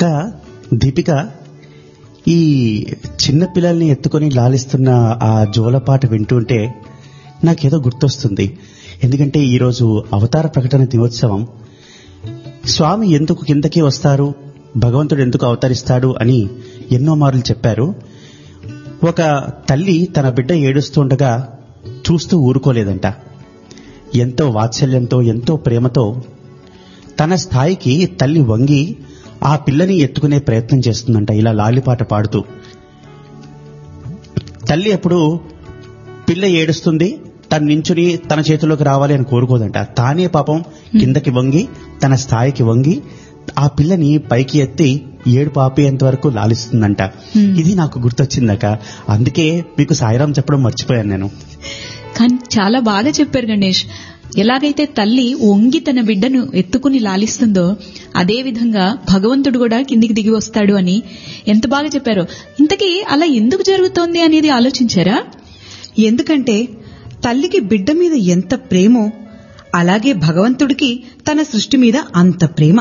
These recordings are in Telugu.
అక్క దీపిక, ఈ చిన్న పిల్లల్ని ఎత్తుకొని లాలిస్తున్న ఆ జోలపాట వింటుంటే నాకేదో గుర్తొస్తుంది. ఎందుకంటే ఈరోజు అవతార ప్రకటన దినోత్సవం. స్వామి ఎందుకు కిందకి వస్తారు, భగవంతుడు ఎందుకు అవతరిస్తాడు అని ఎన్నో మార్లు చెప్పారు. ఒక తల్లి తన బిడ్డ ఏడుస్తుండగా చూస్తూ ఊరుకోలేదంట. ఎంతో వాత్సల్యంతో, ఎంతో ప్రేమతో తన స్థాయికి తల్లి వంగి ఆ పిల్లని ఎత్తుకునే ప్రయత్నం చేస్తుందంట, ఇలా లాలిపాట పాడుతూ. తల్లి ఎప్పుడు పిల్ల ఏడుస్తుంది, తను నించుని తన చేతిలోకి రావాలి అని కోరుకోదంట. తానే పాపం కిందకి వంగి, తన స్థాయికి వంగి ఆ పిల్లని పైకి ఎత్తి ఏడుపు ఆపేంత వరకు లాలిస్తుందంట. ఇది నాకు గుర్తొచ్చిందక. అందుకే మీకు సాయిరాం చెప్పడం మర్చిపోయాను నేను. కానీ చాలా బాగా చెప్పారు గణేష్. ఎలాగైతే తల్లి వంగి తన బిడ్డను ఎత్తుకుని లాలిస్తుందో అదే విధంగా భగవంతుడు కూడా కిందికి దిగి వస్తాడు అని ఎంత బాగా చెప్పారో. ఇంతకీ అలా ఎందుకు జరుగుతోంది అనేది ఆలోచించారా? ఎందుకంటే తల్లికి బిడ్డ మీద ఎంత ప్రేమో అలాగే భగవంతుడికి తన సృష్టి మీద అంత ప్రేమ.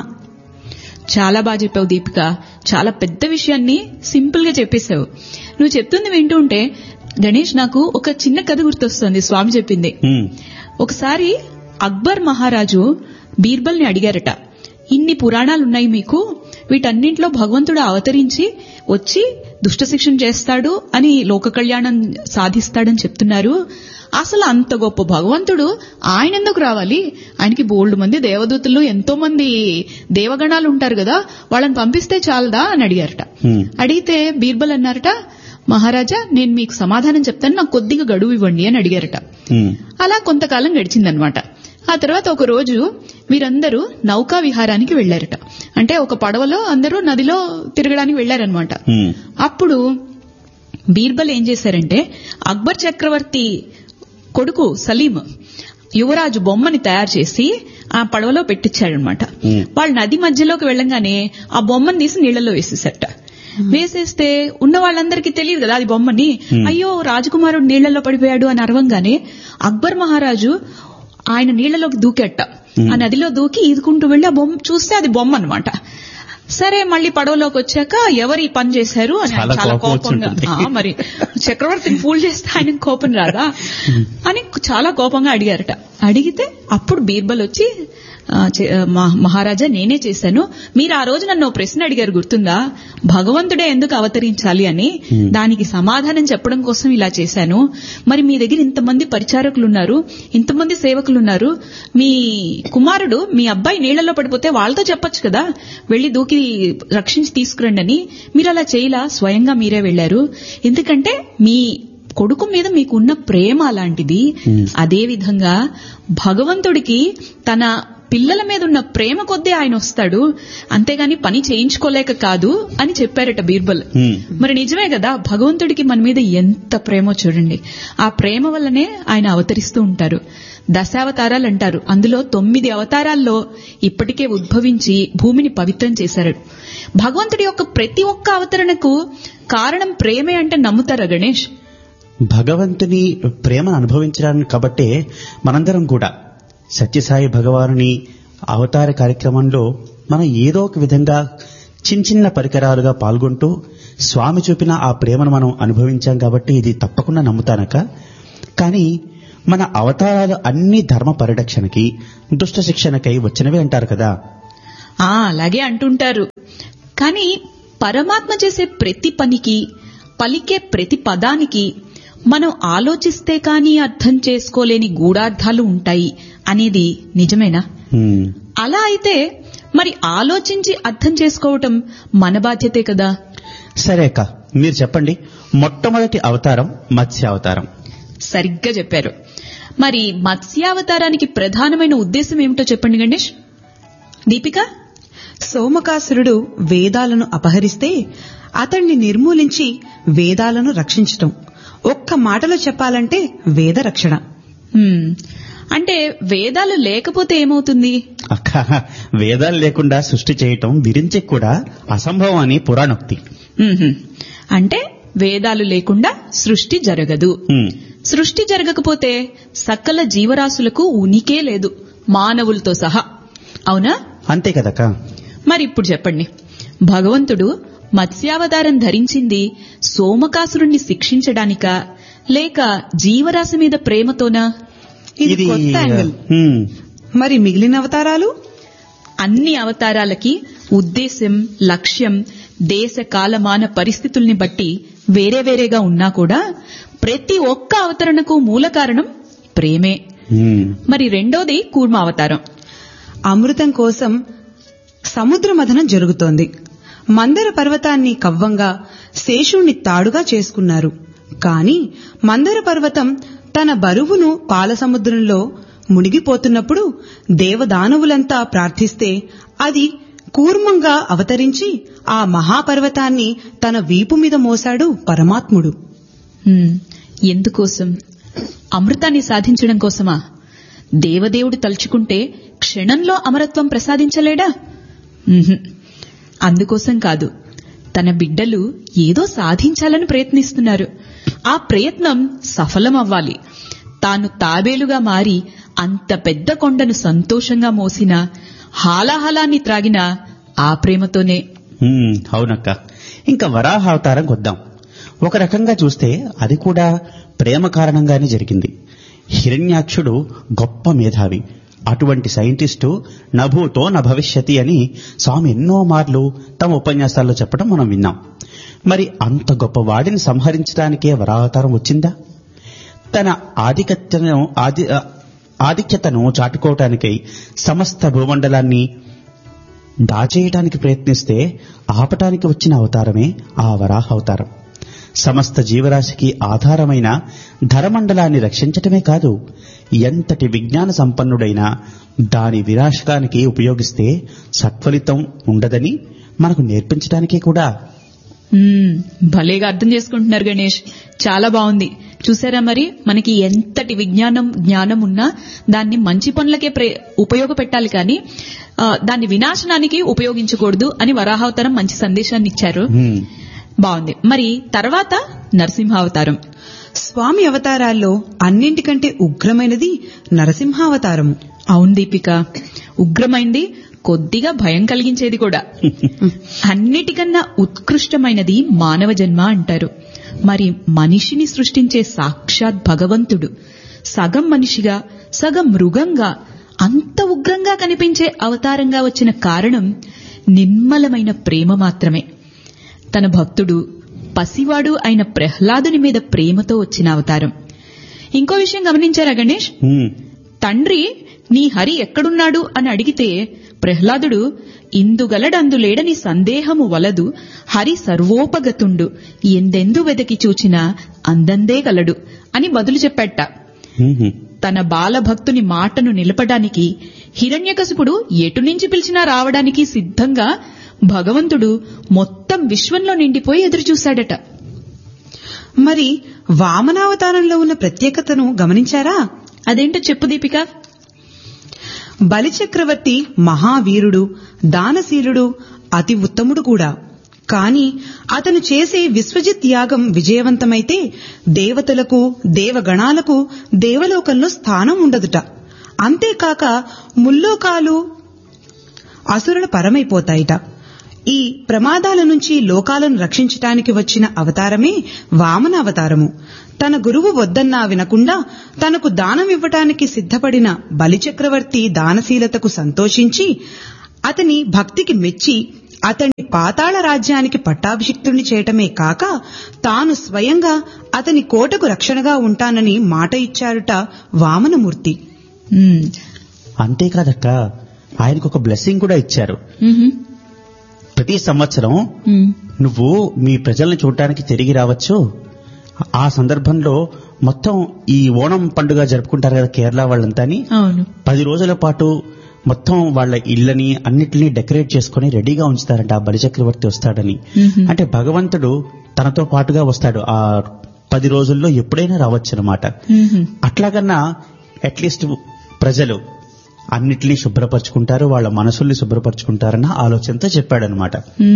చాలా బాగా చెప్పావు దీపిక. చాలా పెద్ద విషయాన్ని సింపుల్ గా చెప్పేశావు. నువ్వు చెప్తుంది వింటూ ఉంటే గణేష్ నాకు ఒక చిన్న కథ గుర్తొస్తుంది స్వామి చెప్పింది. ఒకసారి అక్బర్ మహారాజు బీర్బల్ ని అడిగారట, ఇన్ని పురాణాలున్నాయి మీకు, వీటన్నింటిలో భగవంతుడు అవతరించి వచ్చి దుష్ట శిక్షణ చేస్తాడు అని లోక కళ్యాణం సాధిస్తాడని చెప్తున్నారు. అసలు అంత గొప్ప భగవంతుడు ఆయన ఎందుకు రావాలి? ఆయనకి బోల్డ్ మంది దేవదూతలు, ఎంతో మంది దేవగణాలు ఉంటారు కదా, వాళ్ళని పంపిస్తే చాలదా అని అడిగారట. అడిగితే బీర్బల్ అన్నారట, మహారాజా నేను మీకు సమాధానం చెప్తాను, నాకు కొద్దిగా గడువు ఇవ్వండి అని అడిగారట. అలా కొంతకాలం గడిచిందనమాట. ఆ తర్వాత ఒక రోజు వీరందరూ నౌకా విహారానికి వెళ్లారట. అంటే ఒక పడవలో అందరూ నదిలో తిరగడానికి వెళ్లారనమాట. అప్పుడు బీర్బల్ ఏం చేశారంటే అక్బర్ చక్రవర్తి కొడుకు సలీం యువరాజు బొమ్మని తయారు చేసి ఆ పడవలో పెట్టించాడనమాట. వాళ్ళు నది మధ్యలోకి వెళ్లంగానే ఆ బొమ్మను తీసి నీళ్లలో వేసేసట. వేసేస్తే ఉన్న వాళ్ళందరికీ తెలియదు కదా అది బొమ్మని. అయ్యో రాజకుమారుడు నీళ్లలో పడిపోయాడు అని అరవంగానే అక్బర్ మహారాజు ఆయన నీళ్లలోకి దూకెట్ట. ఆ నదిలో దూకి ఈదుకుంటూ వెళ్లి ఆ బొమ్మ చూస్తే అది బొమ్మ అనమాట. సరే మళ్ళీ పడవలోకి వచ్చాక ఎవరు ఈ పని చేశారు అని చాలా కోపంగా, మరి చక్రవర్తిని ఫూల్ చేస్తే ఆయన కోపం రాదా అని చాలా కోపంగా అడిగారట. అడిగితే అప్పుడు బీర్బల్ వచ్చి, మహారాజా నేనే చేశాను, మీరు ఆ రోజు నన్ను ప్రశ్న అడిగారు గుర్తుందా, భగవంతుడే ఎందుకు అవతరించాలి అని, దానికి సమాధానం చెప్పడం కోసం ఇలా చేశాను. మరి మీ దగ్గర ఇంతమంది పరిచారకులున్నారు, ఇంతమంది సేవకులున్నారు, మీ కుమారుడు మీ అబ్బాయి నీళ్లలో పడిపోతే వాళ్ళతో చెప్పొచ్చు కదా, వెళ్లి దూకి రక్షించి తీసుకురండి అని. మీరు అలా చేయలా, స్వయంగా మీరే వెళ్లారు. ఎందుకంటే మీ కొడుకు మీద మీకున్న ప్రేమ అలాంటిది. అదేవిధంగా భగవంతుడికి తన పిల్లల మీద ఉన్న ప్రేమ కొద్దీ ఆయన వస్తాడు, అంతేగాని పని చేయించుకోలేక కాదు అని చెప్పారట బీర్బల్. మరి నిజమే కదా, భగవంతుడికి మన మీద ఎంత ప్రేమో చూడండి. ఆ ప్రేమ వల్లనే ఆయన అవతరిస్తూ ఉంటారు. దశావతారాలు అంటారు, అందులో 9 అవతారాల్లో ఇప్పటికే ఉద్భవించి భూమిని పవిత్రం చేశారు. భగవంతుడి యొక్క ప్రతి ఒక్క అవతరణకు కారణం ప్రేమే అంటే నమ్ముతారా గణేష్? భగవంతుని ప్రేమను అనుభవించడానికి కాబట్టే మనందరం కూడా సత్యసాయి భగవానుని అవతార కార్యక్రమంలో మనం ఏదో ఒక విధంగా చిన్న చిన్న పరికరాలుగా పాల్గొంటూ స్వామి చూపిన ఆ ప్రేమను మనం అనుభవించాం కాబట్టి ఇది తప్పకుండా నమ్ముతానక. కానీ మన అవతారాలు అన్ని ధర్మ పరిరక్షణకి, దుష్ట శిక్షణకై వచ్చినవి అంటారు కదా. అలాగే అంటుంటారు. కానీ పరమాత్మ చేసే ప్రతి పనికి, పలికే ప్రతి పదానికి మనం ఆలోచిస్తే కానీ అర్థం చేసుకోలేని గూఢార్థాలు ఉంటాయి అనేది నిజమేనా? అలా అయితే మరి ఆలోచించి అర్థం చేసుకోవటం మన బాధ్యతే కదా. సరే అక్క, మీరు చెప్పండి, మొట్టమొదటి అవతారం మత్స్యావతారం. సరిగ్గా చెప్పారు. మరి మత్స్యావతారానికి ప్రధానమైన ఉద్దేశం ఏమిటో చెప్పండి గణేష్. దీపిక? సోమకాసురుడు వేదాలను అపహరిస్తే అతన్ని నిర్మూలించి వేదాలను రక్షించటం. ఒక్క మాటలో చెప్పాలంటే వేద రక్షణ. అంటే వేదాలు లేకపోతే ఏమవుతుంది? అక్క, వేదాలు లేకుండా సృష్టి చేయటం విరించి కూడా అసంభవం అని పురాణోక్తి. అంటే వేదాలు లేకుండా సృష్టి జరగదు. సృష్టి జరగకపోతే సకల జీవరాశులకు ఉనికే లేదు, మానవులతో సహా. అవునా? అంతే కదక్క. మరి ఇప్పుడు చెప్పండి, భగవంతుడు మత్స్యావతారం ధరించింది సోమకాసురుణ్ణి శిక్షించడానికా లేక జీవరాశి మీద ప్రేమతోనా? ఇది కొత్త యాంగిల్. మరి మిగిలిన అవతారాలు? అన్ని అవతారాలకి ఉద్దేశ్యం, లక్ష్యం, దేశ కాలమాన పరిస్థితుల్ని బట్టి వేరే వేరేగా ఉన్నా కూడా ప్రతి ఒక్క అవతరణకు మూల కారణం ప్రేమే. మరి రెండోది కూర్మ అవతారం. అమృతం కోసం సముద్ర మథనం జరుగుతోంది. మందర పర్వతాన్ని కవ్వంగా, శేషుణ్ణి తాడుగా చేసుకున్నారు. కాని మందర పర్వతం తన బరువును పాలసముద్రంలో మునిగిపోతున్నప్పుడు దేవదానవులంతా ప్రార్థిస్తే అది కూర్మంగా అవతరించి ఆ మహాపర్వతాన్ని తన వీపు మీద మోశాడు పరమాత్ముడు. ఎందుకోసం? అమృతాన్ని సాధించడం కోసమా? దేవదేవుడు తలుచుకుంటే క్షణంలో అమరత్వం ప్రసాదించలేడా? అందుకోసం కాదు. తన బిడ్డలు ఏదో సాధించాలని ప్రయత్నిస్తున్నారు. ఆ ప్రయత్నం సఫలమవ్వాలి. తాను తాబేలుగా మారి అంత పెద్ద కొండను సంతోషంగా మోసిన, హాలాహలాన్ని త్రాగిన ఆ ప్రేమతోనే. అవునక్క. ఇంకా వరాహ అవతారం కొద్దాం. ఒక రకంగా చూస్తే అది కూడా ప్రేమ కారణంగానే జరిగింది. హిరణ్యాక్షుడు గొప్ప మేధావి. అటువంటి సైంటిస్టు నభూతో న భవిష్యతి అని స్వామి ఎన్నో మార్లు తమ ఉపన్యాసాల్లో చెప్పడం మనం విన్నాం. మరి అంత గొప్ప వాడిని సంహరించడానికే వరావతారం వచ్చిందా? తన ఆధిక్యతను చాటుకోవటానికై సమస్త భూమండలాన్ని దాచేయటానికి ప్రయత్నిస్తే ఆపటానికి వచ్చిన అవతారమే ఆ వరాహ అవతారం. సమస్త జీవరాశికి ఆధారమైన ధరమండలాన్ని రక్షించటమే కాదు, ఎంతటి విజ్ఞాన సంపన్నుడైనా దాని వినాశకానికి ఉపయోగిస్తే సత్ఫలితం ఉండదని మనకు నేర్పించడానికే కూడా. భలేగా అర్థం చేసుకుంటున్నారు గణేష్. చాలా బాగుంది. చూసారా, మరి మనకి ఎంతటి జ్ఞానం ఉన్నా దాన్ని మంచి పనులకే ఉపయోగపెట్టాలి కానీ దాన్ని వినాశనానికి ఉపయోగించకూడదు అని వరాహావతారం మంచి సందేశాన్ని ఇచ్చారు. బాగుంది. మరి తర్వాత నరసింహావతారం. స్వామి అవతారాల్లో అన్నింటికంటే ఉగ్రమైనది నరసింహావతారము. అవును దీపిక, ఉగ్రమైంది, కొద్దిగా భయం కలిగించేది కూడా. అన్నిటికన్నా ఉత్కృష్టమైనది మానవ జన్మ అంటారు. మరి మనిషిని సృష్టించే సాక్షాత్ భగవంతుడు సగం మనిషిగా సగం మృగంగా అంత ఉగ్రంగా కనిపించే అవతారంగా వచ్చిన కారణం నిర్మలమైన ప్రేమ మాత్రమే. తన భక్తుడు పసివాడు అయిన ప్రహ్లాదుని మీద ప్రేమతో వచ్చిన అవతారం. ఇంకో విషయం గమనించారా గణేష్? తండ్రి నీ హరి ఎక్కడున్నాడు అని అడిగితే ప్రహ్లాదుడు ఇందుగలడందులేడని సందేహము వలదు, హరి సర్వోపగతుండు, ఎందెందు వెదకి చూచినా అందందే గలడు అని బదులు చెప్పాట. తన బాలభక్తుని మాటను నిలపడానికి హిరణ్యకశిపుడు ఎటునుంచి పిలిచినా రావడానికి సిద్ధంగా భగవంతుడు మొత్తం విశ్వంలో నిండిపోయి ఎదురుచూశాడట. మరి వామనావతారంలో ఉన్న ప్రత్యేకతను గమనించారా? అదేంటో చెప్పు దీపిక. బలిచక్రవర్తి మహావీరుడు, దానశీలుడు, అతి ఉత్తముడు కూడా. కాని అతను చేసే విశ్వజిత్ యాగం విజయవంతమైతే దేవతలకు, దేవగణాలకు దేవలోకంలో స్థానం ఉండదుట. అంతేకాక ముల్లోకాలు అసురుల పరమైపోతాయిట. ఈ ప్రమాదాల నుంచి లోకాలను రక్షించటానికి వచ్చిన అవతారమే వామన అవతారము. తన గురువు వద్దన్నా వినకుండా తనకు దానం ఇవ్వటానికి సిద్ధపడిన బలిచక్రవర్తి దానశీలతకు సంతోషించి అతని భక్తికి మెచ్చి అతని పాతాళ రాజ్యానికి పట్టాభిషిక్తుని చేయటమే కాక తాను స్వయంగా అతని కోటకు రక్షణగా ఉంటానని మాట ఇచ్చారుట వామనమూర్తి. అంతేకాదక్క, ఆయనకు ఒక బ్లెస్సింగ్ కూడా ఇచ్చారు. ప్రతి సంవత్సరం నువ్వు మీ ప్రజల్ని చూడటానికి తిరిగి రావచ్చు. ఆ సందర్భంలో మొత్తం ఈ ఓణం పండుగ జరుపుకుంటారు కదా కేరళ వాళ్ళంతా, 10 రోజుల పాటు మొత్తం వాళ్ళ ఇళ్లని అన్నిటినీ డెకరేట్ చేసుకుని రెడీగా ఉంచుతారంట. ఆ బలిచక్రవర్తి వస్తాడని. అంటే భగవంతుడు తనతో పాటుగా వస్తాడు. ఆ 10 రోజుల్లో ఎప్పుడైనా రావచ్చు అనమాట. అట్లాగన్నా అట్లీస్ట్ ప్రజలు అన్నిటినీ శుభ్రపరచుకుంటారు, వాళ్ళ మనసుల్ని శుభ్రపరచుకుంటారన్న ఆలోచనతో చెప్పాడనమాట.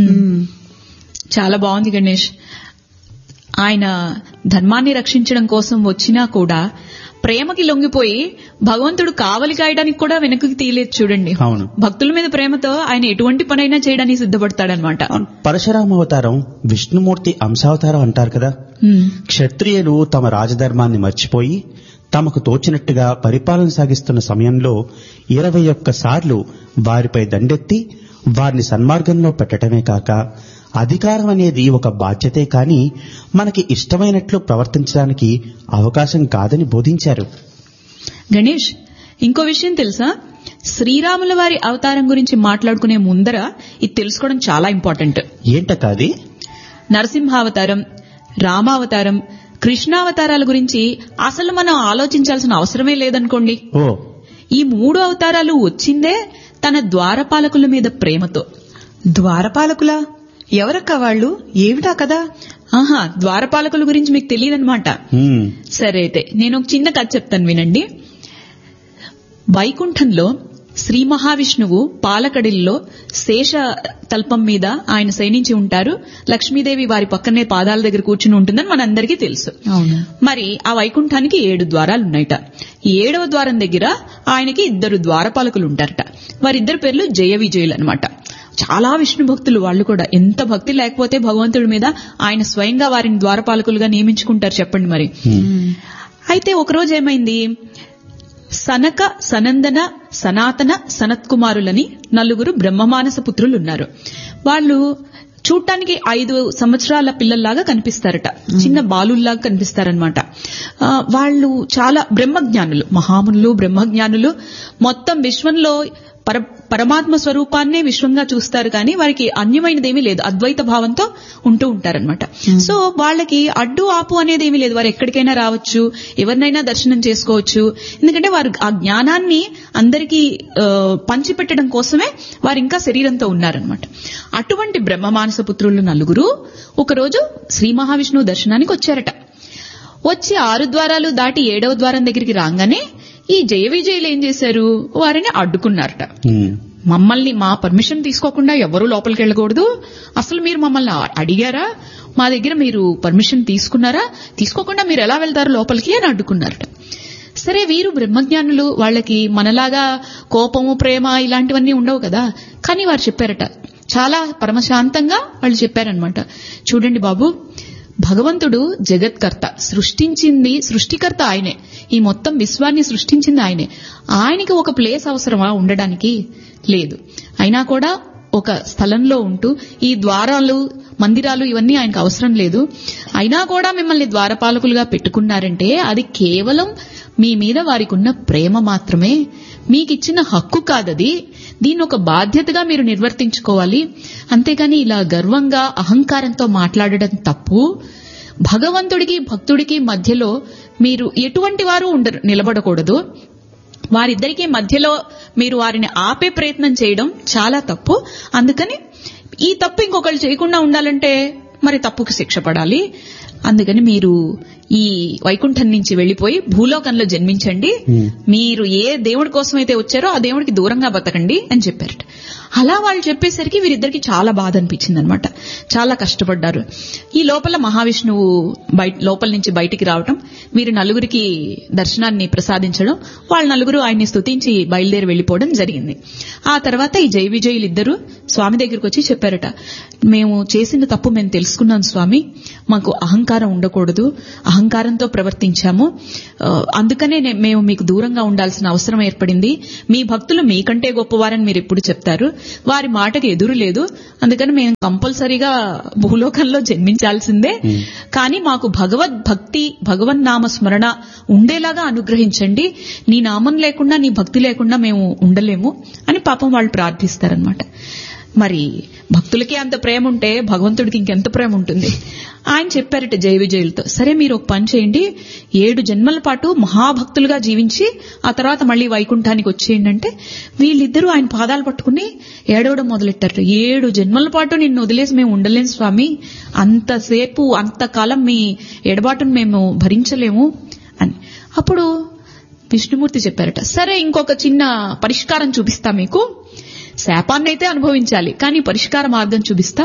చాలా బాగుంది గణేష్. ఆయన ధర్మాన్ని రక్షించడం కోసం వచ్చినా కూడా ప్రేమకి లొంగిపోయి భగవంతుడు కావలి కాయడానికి కూడా వెనక్కి తీయలేదు చూడండి. అవును. భక్తుల మీద ప్రేమతో ఆయన ఎటువంటి పనైనా చేయడానికి సిద్ధపడతాడనమాట. పరశురామ అవతారం విష్ణుమూర్తి అంశావతారం అంటారు కదా. క్షత్రియులు తమ రాజధర్మాన్ని మర్చిపోయి తమకు తోచినట్టుగా పరిపాలన సాగిస్తున్న సమయంలో 21 సార్లు వారిపై దండెత్తి వారిని సన్మార్గంలో పెట్టడమే కాక అధికారం అనేది ఒక బాధ్యతే కాని మనకి ఇష్టమైనట్లు ప్రవర్తించడానికి అవకాశం కాదని బోధించారు. గణేష్, ఇంకో విషయం తెలుసా? శ్రీరాముల వారి అవతారం గురించి మాట్లాడుకునే ముందర ఇది తెలుసుకోవడం చాలా ఇంపార్టెంట్. ఏంటకాది? నరసింహావతారం, రామావతారం, కృష్ణావతారాల గురించి అసలు మనం ఆలోచించాల్సిన అవసరమే లేదనుకోండి. ఈ 3 అవతారాలు వచ్చిందే తన ద్వారపాలకుల మీద ప్రేమతో. ద్వారపాలకులా? ఎవరక్క వాళ్ళు? ఏమిటా కదా? ఆహా, ద్వారపాలకుల గురించి మీకు తెలియదన్నమాట. సరే అయితే నేను ఒక చిన్న కథ చెప్తాను, వినండి. వైకుంఠంలో శ్రీ మహావిష్ణువు పాలకడిల్లో శేష తల్పం మీద ఆయన శయనించి ఉంటారు. లక్ష్మీదేవి వారి పక్కనే పాదాల దగ్గర కూర్చుని ఉంటుందని మనందరికీ తెలుసు. మరి ఆ వైకుంఠానికి 7 ద్వారాలున్నాయట. 7వ ద్వారం దగ్గర ఆయనకి 2 ద్వారపాలకులు ఉంటారట. వారిద్దరి పేర్లు జయ విజయులు అనమాట. చాలా విష్ణు భక్తులు వాళ్ళు కూడా. ఎంత భక్తి లేకపోతే భగవంతుడి మీద ఆయన స్వయంగా వారిని ద్వారపాలకులుగా నియమించుకుంటారు చెప్పండి మరి. అయితే ఒకరోజు ఏమైంది, సనక, సనందన, సనాతన, సనత్కుమారులని 4 బ్రహ్మమానస పుత్రులున్నారు. వాళ్ళు చూడటానికి 5 సంవత్సరాల పిల్లల్లాగా కనిపిస్తారట. చిన్న బాలుల్లాగా కనిపిస్తారనమాట. వాళ్ళు చాలా బ్రహ్మజ్ఞానులు, మహామునులు, బ్రహ్మజ్ఞానులు. మొత్తం విశ్వంలో పరమాత్మ స్వరూపాన్నే విశ్వంగా చూస్తారు కానీ వారికి అన్యమైనదేమీ లేదు, అద్వైత భావంతో ఉంటూ ఉంటారనమాట. సో వాళ్ళకి అడ్డు ఆపు అనేది ఏమీ లేదు. వారు ఎక్కడికైనా రావచ్చు, ఎవరినైనా దర్శనం చేసుకోవచ్చు. ఎందుకంటే వారు ఆ జ్ఞానాన్ని అందరికీ పంచిపెట్టడం కోసమే వారు ఇంకా శరీరంతో ఉన్నారనమాట. అటువంటి బ్రహ్మమానస పుత్రులు 4 ఒకరోజు శ్రీ మహావిష్ణువు దర్శనానికి వచ్చారట. వచ్చి 6 ద్వారాలు దాటి 7వ ద్వారం దగ్గరికి రాగానే ఈ జయ విజయులు ఏం చేశారు, వారిని అడ్డుకున్నారట. మమ్మల్ని మా పర్మిషన్ తీసుకోకుండా ఎవరూ లోపలికి వెళ్ళకూడదు, అసలు మీరు మమ్మల్ని అడిగారా, మా దగ్గర మీరు పర్మిషన్ తీసుకున్నారా, తీసుకోకుండా మీరు ఎలా వెళ్తారు లోపలికి అని అడ్డుకున్నారట. సరే, వీరు బ్రహ్మజ్ఞానులు, వాళ్ళకి మనలాగా కోపము, ప్రేమ ఇలాంటివన్నీ ఉండవు కదా. కానీ వారు చెప్పారట, చాలా పరమశాంతంగా వాళ్ళు చెప్పారనమాట, చూడండి బాబు, భగవంతుడు జగత్కర్త, సృష్టికర్త ఆయనే, ఈ మొత్తం విశ్వాన్ని సృష్టించింది ఆయనే. ఆయనకి ఒక ప్లేస్ అవసరమా ఉండడానికి? లేదు. అయినా కూడా ఒక స్థలంలో ఉంటూ ఈ ద్వారాలు, మందిరాలు ఇవన్నీ ఆయనకు అవసరం లేదు. అయినా కూడా మిమ్మల్ని ద్వారపాలకులుగా పెట్టుకున్నారంటే అది కేవలం మీ మీద వారికి ఉన్న ప్రేమ మాత్రమే, మీకిచ్చిన హక్కు కాదది. దీన్ని ఒక బాధ్యతగా మీరు నిర్వర్తించుకోవాలి. అంతేగాని ఇలా గర్వంగా అహంకారంతో మాట్లాడడం తప్పు. భగవంతుడికి భక్తుడికి మధ్యలో మీరు ఎటువంటి వారు నిలబడకూడదు. వారిద్దరికీ మధ్యలో మీరు వారిని ఆపే ప్రయత్నం చేయడం చాలా తప్పు. అందుకని ఈ తప్పు ఇంకొకళ్ళు చేయకుండా ఉండాలంటే మరి తప్పుకి శిక్ష పడాలి. అందుకని మీరు ఈ వైకుంఠం నుంచి వెళ్లిపోయి భూలోకంలో జన్మించండి, మీరు ఏ దేవుడి కోసం అయితే వచ్చారో ఆ దేవుడికి దూరంగా బతకండి అని చెప్పారట. అలా వాళ్ళు చెప్పేసరికి వీరిద్దరికి చాలా బాధ అనిపించింది అనమాట. చాలా కష్టపడ్డారు. ఈ లోపల మహావిష్ణువు లోపల నుంచి బయటికి రావటం, వీరు 4 దర్శనాన్ని ప్రసాదించడం, వాళ్ళ 4 ఆయన్ని స్తుతించి బయలుదేరి వెళ్లిపోవడం జరిగింది. ఆ తర్వాత ఈ జయ విజయులు ఇద్దరు స్వామి దగ్గరికి వచ్చి చెప్పారట, మేము చేసిన తప్పు మేము తెలుసుకున్నాం స్వామి, మాకు అహంకారం ఉండకూడదు, అహంకారంతో ప్రవర్తించాము, అందుకనే మేము మీకు దూరంగా ఉండాల్సిన అవసరం ఏర్పడింది. మీ భక్తులు మీకంటే గొప్పవారని మీరు ఎప్పుడు చెప్తారు, వారి మాటకి ఎదురు లేదు, అందుకని మేము కంపల్సరీగా భూలోకంలో జన్మించాల్సిందే. కానీ మాకు భగవద్భక్తి, భగవన్నామ స్మరణ ఉండేలాగా అనుగ్రహించండి, నీ నామం లేకుండా, నీ భక్తి లేకుండా మేము ఉండలేము అని పాపం వాళ్ళు ప్రార్థిస్తారనమాట. మరి భక్తులకి అంత ప్రేమ ఉంటే భగవంతుడికి ఇంకెంత ప్రేమ ఉంటుంది. ఆయన చెప్పారట జయ విజయులతో, సరే మీరు ఒక పని చేయండి, 7 జన్మల పాటు మహాభక్తులుగా జీవించి ఆ తర్వాత మళ్లీ వైకుంఠానికి వచ్చేయండి అంటే, వీళ్ళిద్దరూ ఆయన పాదాలు పట్టుకుని ఏడవడం మొదలెట్టారు. 7 జన్మల పాటు నిన్ను వదిలేసి మేము ఉండలేం స్వామి, అంతసేపు అంతకాలం మీ ఎడబాటును మేము భరించలేము అని. అప్పుడు విష్ణుమూర్తి చెప్పారట, సరే ఇంకొక చిన్న పరిష్కారం చూపిస్తా మీకు, శాపాన్నైతే అనుభవించాలి కానీ పరిష్కార మార్గం చూపిస్తా.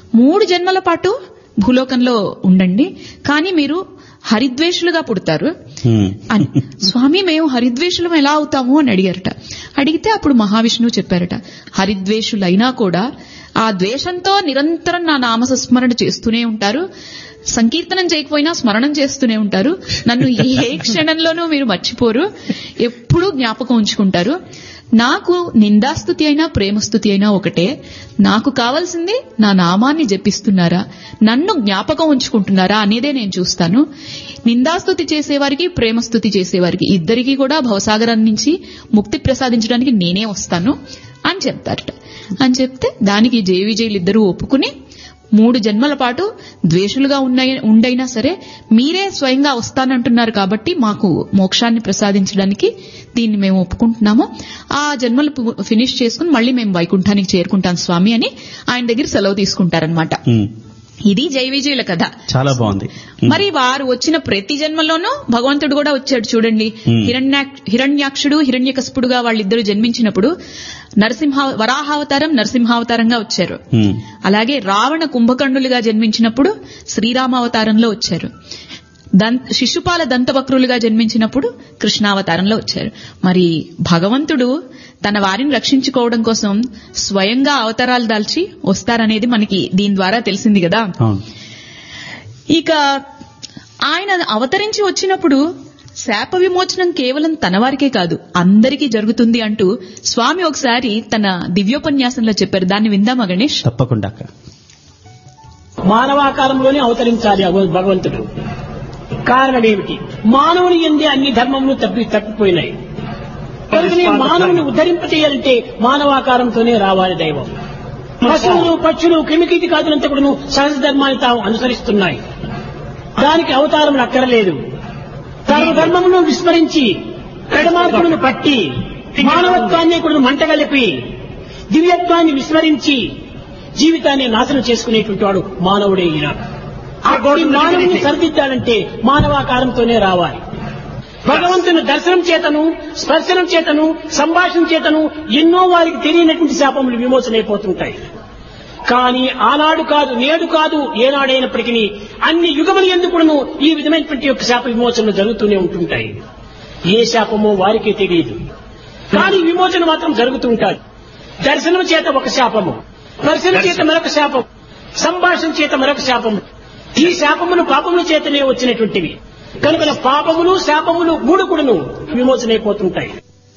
3 జన్మల పాటు భూలోకంలో ఉండండి, కానీ మీరు హరిద్వేషులుగా పుడతారు. అని. స్వామి మేము హరిద్వేషులం ఎలా అవుతాము అని అడిగారట. అడిగితే అప్పుడు మహావిష్ణువు చెప్పారట, హరిద్వేషులైనా కూడా ఆ ద్వేషంతో నిరంతరం నా నామస్మరణ చేస్తూనే ఉంటారు, సంకీర్తనం చేయకపోయినా స్మరణం చేస్తూనే ఉంటారు, నన్ను ఏ క్షణంలోనూ మీరు మర్చిపోరు, ఎప్పుడూ జ్ఞాపకం ఉంచుకుంటారు. నాకు నిందాస్తుతి అయినా ప్రేమస్తుతి అయినా ఒకటే. నాకు కావాల్సింది నా నామాన్ని జపిస్తున్నారా, నన్ను జ్ఞాపకం ఉంచుకుంటున్నారా అనేదే నేను చూస్తాను. నిందాస్తుతి చేసేవారికి ప్రేమస్తుతి చేసేవారికి ఇద్దరికీ కూడా భవసాగరం నుంచి ముక్తి ప్రసాదించడానికి నేనే వస్తాను అని చెప్తారట. అని చెప్తే దానికి జయ విజయులిద్దరూ ఒప్పుకుని 3 జన్మల పాటు ద్వేషులుగా ఉండైనా సరే మీరే స్వయంగా వస్తానంటున్నారు కాబట్టి మాకు మోక్షాన్ని ప్రసాదించడానికి దీన్ని మేము ఒప్పుకుంటున్నాము, ఆ జన్మలు ఫినిష్ చేసుకుని మళ్ళీ మేము వైకుంఠానికి చేరుకుంటాం స్వామి అని ఆయన దగ్గర సెలవు తీసుకుంటారనమాట. ఇది జయ విజయుల కథ. చాలా బాగుంది. మరి వారు వచ్చిన ప్రతి జన్మలోనూ భగవంతుడు కూడా వచ్చాడు చూడండి. హిరణ్యాక్షుడు హిరణ్యకశిపుడుగా వాళ్ళిద్దరూ జన్మించినప్పుడు వరాహావతారం నరసింహావతారంగా వచ్చారు. అలాగే రావణ కుంభకర్ణులుగా జన్మించినప్పుడు శ్రీరామావతారంలో వచ్చారు. శిశుపాల దంతవక్రులుగా జన్మించినప్పుడు కృష్ణావతారంలో వచ్చారు. మరి భగవంతుడు తన వారిని రక్షించుకోవడం కోసం స్వయంగా అవతారాలు దాల్చి వస్తారనేది మనకి దీని ద్వారా తెలిసింది కదా. ఇక ఆయన అవతరించి వచ్చినప్పుడు శాప విమోచనం కేవలం తన వారికే కాదు అందరికీ జరుగుతుంది అంటూ స్వామి ఒకసారి తన దివ్యోపన్యాసంలో చెప్పారు. దాన్ని విందామా గణేష్? తప్పకుండా. మానవాకారంలోనే అవతరించాలి భగవంతుడు. కారణం ఏమిటి? మానవుని ఎందే అన్ని ధర్మములు తప్పిపోయినాయి కనుకనే మానవుని ఉద్ధరింపచేయాలంటే మానవాకారంతోనే రావాలి దైవం. పశువులు పక్షులు క్రిమికీటకాదులంతా కూడా సహజ ధర్మాన్ని తాము అనుసరిస్తున్నాయి, దానికి అవతారం అక్కరలేదు. సర్వధర్మమును విస్మరించి పెడమార్పులను పట్టి మానవత్వాన్ని కూడా మంటగలిపి దివ్యత్వాన్ని విస్మరించి జీవితాన్ని నాశనం చేసుకునేటువంటి వాడు మానవుడే. ఈనాడు మానవుని సరిదిద్దాలంటే మానవాకారంతోనే రావాలి. భగవంతుని దర్శనం చేతను స్పర్శనం చేతను సంభాషణ చేతను ఎన్నో వారికి తెలియనటువంటి శాపములు విమోచనైపోతుంటాయి. కానీ ఆనాడు కాదు నేడు కాదు ఏనాడైనప్పటికీ అన్ని యుగములు ఎందుకును ఈ విధమైనటువంటి యొక్క శాప విమోచనలు జరుగుతూనే ఉంటుంటాయి. ఏ శాపమో వారికే తెలియదు, కానీ విమోచన మాత్రం జరుగుతూ ఉంటాయి. దర్శనం చేత ఒక శాపము, స్పర్శన చేత మరొక శాపం, సంభాషణ చేత మరొక శాపము. ఈ శాపములు పాపముల చేతనే వచ్చినటువంటివి కనుక పాపములు శాపములు మూడుకుడును విమోచనైపోతుంటాయి.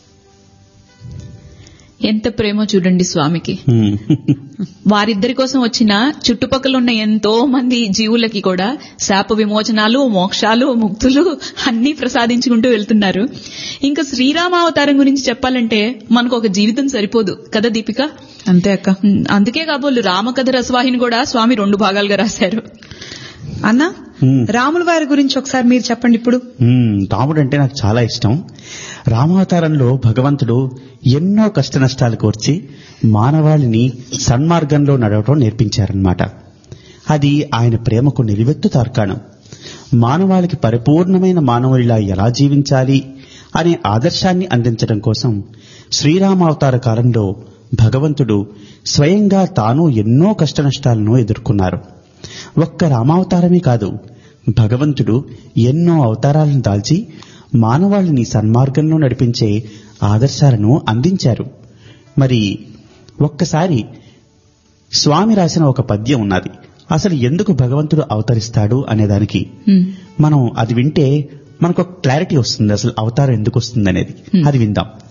ఎంత ప్రేమో చూడండి స్వామికి. వారిద్దరి కోసం వచ్చిన చుట్టుపక్కల ఉన్న ఎంతో మంది జీవులకి కూడా శాప విమోచనాలు మోక్షాలు ముక్తులు అన్ని ప్రసాదించుకుంటూ వెళ్తున్నారు. ఇంకా శ్రీరామావతారం గురించి చెప్పాలంటే మనకు ఒక జీవితం సరిపోదు కదా దీపిక? అంతే అక్క. అందుకే కాబోలు రామకథ రసవాహిని కూడా స్వామి 2 భాగాలుగా రాశారు. అన్నా, రాముల వారి గురించి ఒకసారి మీరు చెప్పండి. ఇప్పుడు రాముడు అంటే నాకు చాలా ఇష్టం. రామావతారంలో భగవంతుడు ఎన్నో కష్ట నష్టాలు కోర్చి మానవాళిని సన్మార్గంలో నడవటం నేర్పించారన్నమాట. అది ఆయన ప్రేమకు నిలువెత్తు తార్కాణం. మానవాళికి పరిపూర్ణమైన మానవుడిలా ఎలా జీవించాలి అనే ఆదర్శాన్ని అందించడం కోసం శ్రీరామావతార కాలంలో భగవంతుడు స్వయంగా తాను ఎన్నో కష్ట నష్టాలను ఎదుర్కొన్నారు. ఒక్క రామావతారమే కాదు, భగవంతుడు ఎన్నో అవతారాలను దాల్చి మానవాళిని సన్మార్గంలో నడిపించే ఆదర్శాలను అందించారు. మరి ఒక్కసారి స్వామి రాసిన ఒక పద్యం ఉన్నది. అసలు ఎందుకు భగవంతుడు అవతరిస్తాడు అనేదానికి మనం అది వింటే మనకు ఒక క్లారిటీ వస్తుంది, అసలు అవతారం ఎందుకు వస్తుంది అనేది. అది విందాం.